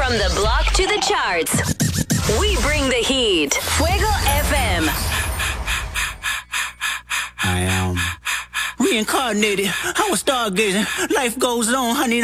From the block to the charts, we bring the heat. Fuego FM. I am reincarnated. I was stargazing. Life goes on, honey.